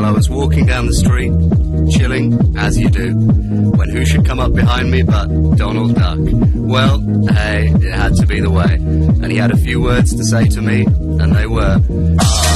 I was walking down the street, chilling, as you do, when who should come up behind me but Donald Duck. Well, hey, it had to be the way. And he had a few words to say to me, and they were...